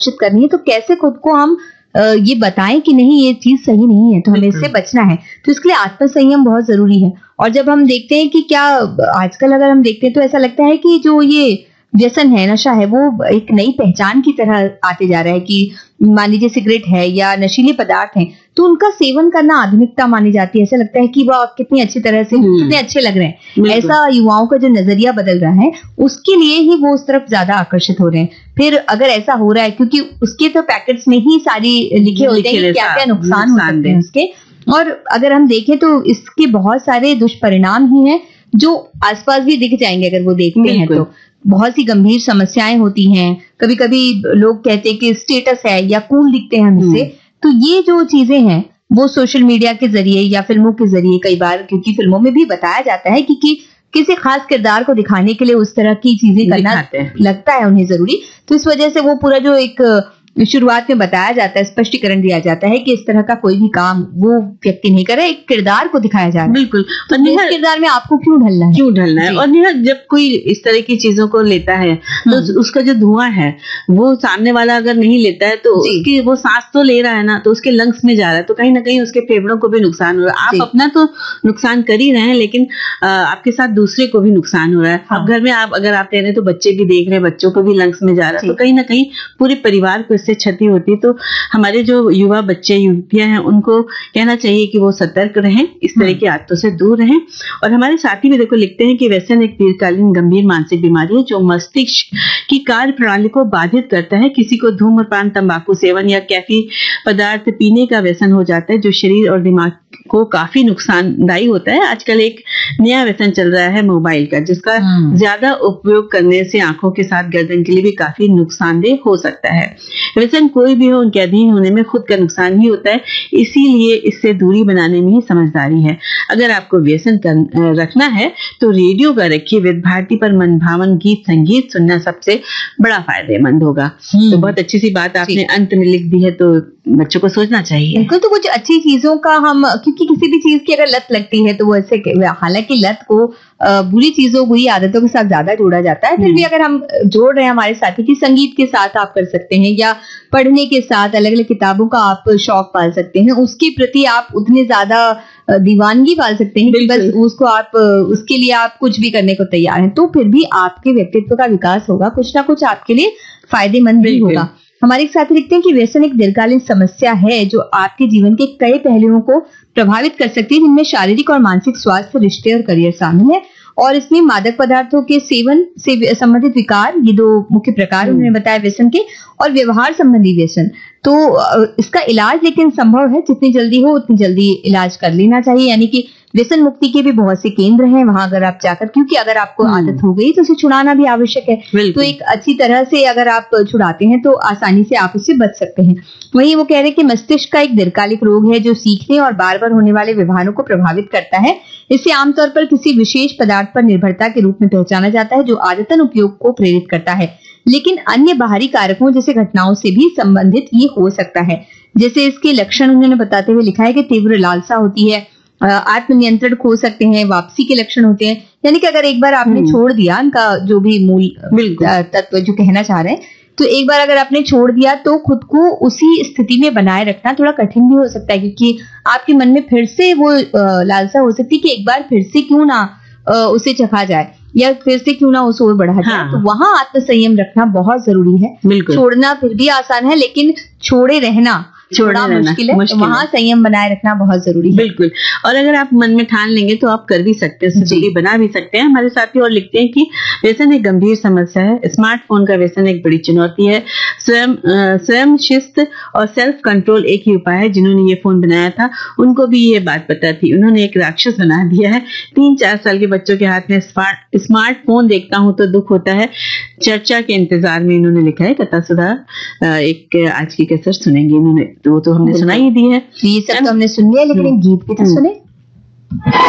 करनी है, तो कैसे खुद को हम ये बताएं कि नहीं ये चीज सही नहीं है, तो हमें इससे बचना है। तो इसके लिए आत्मसंयम बहुत जरूरी है। और जब हम देखते हैं कि क्या आजकल अगर हम देखते हैं तो ऐसा लगता है कि जो ये व्यसन है, नशा है, वो एक नई पहचान की तरह आते जा रहा है कि मान लीजिए सिगरेट है या नशीले पदार्थ हैं, तो उनका सेवन करना आधुनिकता मानी जाती है। ऐसा लगता है कि वह कितनी अच्छी तरह से कितने अच्छे लग रहे हैं। ऐसा युवाओं का जो नजरिया बदल रहा है, उसके लिए ही वो उस तरफ ज्यादा आकर्षित हो रहे हैं। फिर अगर ऐसा हो रहा है, क्योंकि उसके तो पैकेट्स में ही सारी लिखे होते हैं कि क्या क्या नुकसान हो सकते हैं उसके, और अगर हम देखें तो इसके बहुत सारे दुष्परिणाम ही हैं जो आसपास भी दिख जाएंगे अगर वो देखते हैं तो। बहुत सी गंभीर समस्याएं होती हैं। कभी कभी लोग कहते हैं कि स्टेटस है या कूल दिखते हैं हमसे। तो ये जो चीजें हैं वो सोशल मीडिया के जरिए या फिल्मों के जरिए, कई बार क्योंकि फिल्मों में भी बताया जाता है कि किसी खास किरदार को दिखाने के लिए उस तरह की चीजें करना लगता है उन्हें जरूरी। तो इस वजह से वो पूरा जो एक शुरुआत में बताया जाता है, स्पष्टीकरण दिया जाता है कि इस तरह का कोई भी काम वो व्यक्ति नहीं करे, एक किरदार को दिखाया जा रहा है। बिल्कुल। तो इस किरदार में आपको क्यों ढलना है? और नेहा, जब कोई इस तरह की चीजों को लेता है तो उसका जो धुआं है वो सामने वाला अगर नहीं लेता है तो उसकी वो सांस तो ले रहा है ना, तो उसके लंग्स में जा रहा है, तो कहीं ना कहीं उसके फेफड़ों को भी नुकसान हो रहा है। आप अपना तो नुकसान कर ही रहे हैं, लेकिन आपके साथ दूसरे को भी नुकसान हो रहा है। अब घर में अगर आप कह रहे हैं तो बच्चे भी देख रहे हैं, बच्चों को भी लंग्स में जा रहा है, तो कहीं ना कहीं पूरे परिवार को इससे क्षति होती है। तो हमारे जो युवा बच्चे युवतियां हैं उनको कहना चाहिए कि वो सतर्क रहें, इस तरह की आदतों से दूर रहें। और हमारे साथी भी देखो लिखते हैं कि व्यसन एक दीर्घकालीन गंभीर मानसिक बीमारी है जो मस्तिष्क की कार्य प्रणाली को बाधित करता है। किसी को धूम्रपान, तंबाकू सेवन या कैफी पदार्थ पीने का व्यसन हो जाता है जो शरीर और दिमाग को काफी नुकसानदायी होता है। आजकल एक नया व्यसन चल रहा है मोबाइल का, जिसका ज्यादा उपयोग करने से आंखों के साथ गर्दन के लिए भी काफी नुकसानदेह हो सकता है। व्यसन कोई भी हो, उनके अधीन होने में खुद का नुकसान ही होता है, इसीलिए इससे दूरी बनाने में ही समझदारी है। अगर आपको व्यसन रखना है तो रेडियो का रखिए, विविध भारती पर मनभावन गीत संगीत सुनना सबसे बड़ा फायदेमंद होगा। तो बहुत अच्छी सी बात आपने अंत में लिख दी है, तो बच्चों को सोचना चाहिए। बिल्कुल। तो कुछ अच्छी चीजों का हम, क्योंकि किसी भी चीज की अगर लत लगती है तो वो ऐसे, हालांकि लत को बुरी चीजों, बुरी आदतों के साथ ज्यादा जोड़ा जाता है, फिर भी अगर हम जोड़ रहे हैं हमारे साथी की, संगीत के साथ आप कर सकते हैं, या पढ़ने के साथ अलग अलग किताबों का आप शौक पाल सकते हैं, उसके प्रति आप उतने ज्यादा दीवानगी पाल सकते हैं कि बस उसको आप, उसके लिए आप कुछ भी करने को तैयार हैं, तो फिर भी आपके व्यक्तित्व का विकास होगा, कुछ ना कुछ आपके लिए फायदेमंद भी होगा। हमारे साथी लिखते हैं कि व्यसन एक दीर्घकालीन समस्या है जो आपके जीवन के कई पहलुओं को प्रभावित कर सकती है, जिनमें शारीरिक और मानसिक स्वास्थ्य, रिश्ते और करियर शामिल है। और इसमें मादक पदार्थों के सेवन से संबंधित विकार, ये दो मुख्य प्रकार उन्होंने बताया व्यसन के, और व्यवहार संबंधी व्यसन। तो इसका इलाज लेकिन संभव है, जितनी जल्दी हो उतनी जल्दी इलाज कर लेना चाहिए। यानी कि व्यसन मुक्ति के भी बहुत से केंद्र हैं, वहां अगर आप जाकर, क्योंकि अगर आपको आदत हो गई तो उसे छुड़ाना भी आवश्यक है। तो एक अच्छी तरह से अगर आप छुड़ाते हैं तो आसानी से आप उससे बच सकते हैं। वहीं वो कह रहे हैं कि मस्तिष्क का एक दीर्घकालिक रोग है जो सीखने और बार बार होने वाले व्यवहारों को प्रभावित करता है। इसे आमतौर पर किसी विशेष पदार्थ पर निर्भरता के रूप में पहचाना जाता है जो आदतन उपयोग को प्रेरित करता है, लेकिन अन्य बाहरी कारकों जैसे घटनाओं से भी संबंधित ये हो सकता है। जैसे इसके लक्षण उन्होंने बताते हुए लिखा है कि तीव्र लालसा होती है, आत्मनियंत्रण खो सकते हैं, वापसी के लक्षण होते हैं। यानी कि अगर एक बार आपने छोड़ दिया, इनका जो भी मूल तत्व जो कहना चाह रहे हैं, तो एक बार अगर आपने छोड़ दिया तो खुद को उसी स्थिति में बनाए रखना थोड़ा कठिन भी हो सकता है, क्योंकि आपके मन में फिर से वो लालसा हो सकती है कि एक बार फिर से क्यों ना उसे चखा जाए, या फिर से क्यों ना उसे और बढ़ा जाए। तो वहां आत्मसंयम रखना बहुत जरूरी है। छोड़ना फिर भी आसान है, लेकिन छोड़े रहना छोड़ना मुश्किल है, तो वहां संयम बनाए रखना बहुत जरूरी है। बिल्कुल। और अगर आप मन में ठान लेंगे तो आप कर भी सकते हैं, दूरी बना भी सकते हैं। हमारे साथी और लिखते हैं कि व्यसन एक गंभीर समस्या है, स्मार्टफोन का व्यसन एक बड़ी चुनौती है। स्वयं शिस्त और सेल्फ कंट्रोल एक ही उपाय है। जिन्होंने ये फोन बनाया था उनको भी ये बात पता थी, उन्होंने एक राक्षस बना दिया है। 3-4 साल के बच्चों के हाथ में स्मार्टफोन देखता हूं तो दुख होता है। चर्चा के इंतजार में इन्होंने लिखा है। कथा सुधा एक आज की कैसेट सुनेंगे इन्होंने, तो हमने सुनाई दी है, ये सब तो हमने सुन लिया, लेकिन एक गीत भी तो सुने।